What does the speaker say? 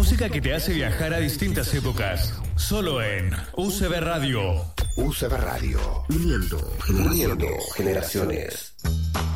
música que te hace viajar a distintas épocas. Solo en UCB Radio. UCB Radio. Uniendo generaciones.